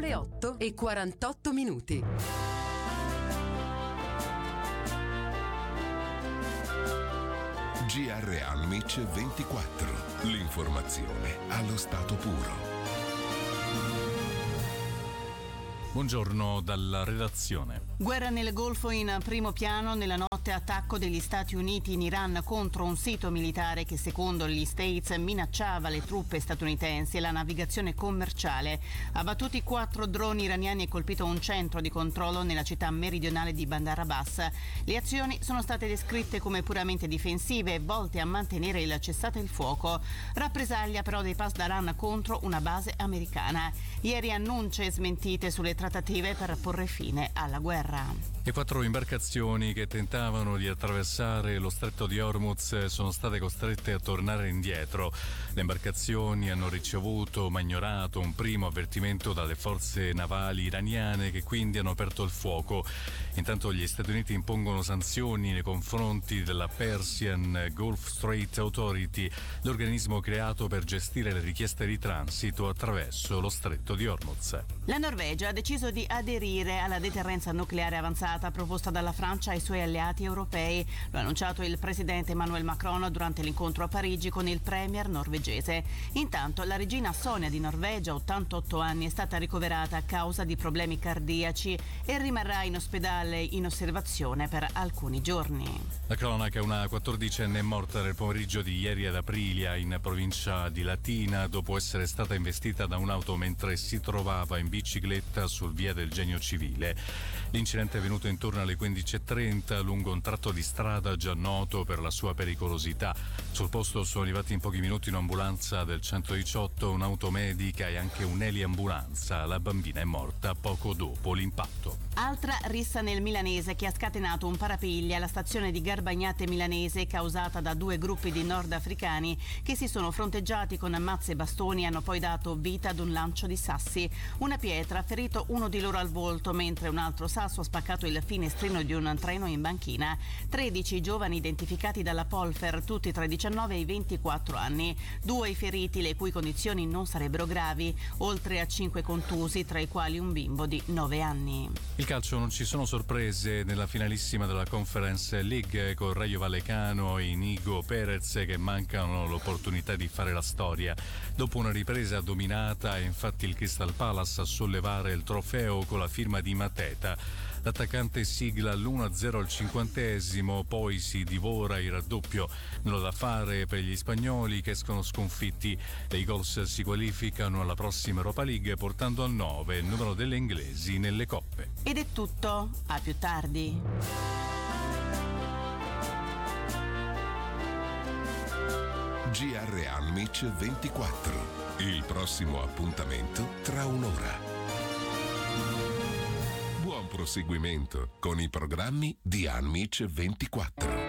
Le 8:48. GR Almic 24. L'informazione allo stato puro. Buongiorno dalla redazione. Guerra nel Golfo in primo piano. Nella notte attacco degli Stati Uniti in Iran contro un sito militare che secondo gli States minacciava le truppe statunitensi e la navigazione commerciale. Abbattuti 4 droni iraniani e colpito un centro di controllo nella città meridionale di Bandar Abbas. Le azioni sono state descritte come puramente difensive e volte a mantenere il cessate il fuoco. Rappresaglia però dei Pasdaran contro una base americana. Ieri annunce e smentite sulle trattative per porre fine alla guerra. Le 4 imbarcazioni che tentavano di attraversare lo stretto di Hormuz sono state costrette a tornare indietro. Le imbarcazioni hanno ricevuto ma ignorato un primo avvertimento dalle forze navali iraniane, che quindi hanno aperto il fuoco. Intanto gli Stati Uniti impongono sanzioni nei confronti della Persian Gulf Strait Authority, l'organismo creato per gestire le richieste di transito attraverso lo stretto di Hormuz. La Norvegia ha deciso di aderire alla deterrenza nucleare avanzata proposta dalla Francia ai suoi alleati europei. Lo ha annunciato il presidente Emmanuel Macron durante l'incontro a Parigi con il premier norvegese. Intanto la regina Sonia di Norvegia, 88 anni, è stata ricoverata a causa di problemi cardiaci e rimarrà in ospedale in osservazione per alcuni giorni. La cronaca: una 14enne è morta nel pomeriggio di ieri ad Aprilia, in provincia di Latina, dopo essere stata investita da un'auto mentre si trovava in bicicletta sul via del Genio Civile. L'incidente è avvenuto intorno alle 15:30 lungo un tratto di strada già noto per la sua pericolosità. Sul posto sono arrivati in pochi minuti un'ambulanza del 118, un'auto medica e anche un'eliambulanza. La bambina è morta poco dopo l'impatto. Altra rissa nel milanese che ha scatenato un parapiglia alla stazione di Garbagnate milanese, causata da 2 gruppi di nordafricani che si sono fronteggiati con mazze e bastoni e hanno poi dato vita ad un lancio di sassi. Una pietra ha ferito uno di loro al volto, mentre un altro sasso ha spaccato il finestrino di un treno in banchina. 13 giovani identificati dalla Polfer, tutti tra i 19 e i 24 anni. 2 i feriti, le cui condizioni non sarebbero gravi, oltre a 5 contusi, tra i quali un bimbo di 9 anni. Il calcio: non ci sono sorprese nella finalissima della Conference League, con Rayo Vallecano e Inigo Perez che mancano l'opportunità di fare la storia. Dopo una ripresa dominata è infatti il Crystal Palace a sollevare il trofeo con la firma di Mateta. L'attaccante sigla l'1-0 al 50°, poi si divora il raddoppio. Nulla da fare per gli spagnoli che escono sconfitti. Le Eagles si qualificano alla prossima Europa League portando a 9 il numero delle inglesi nelle coppe. Ed è tutto, a più tardi. GR Almic 24. Il prossimo appuntamento tra un'ora. Buon proseguimento con i programmi di Almic 24.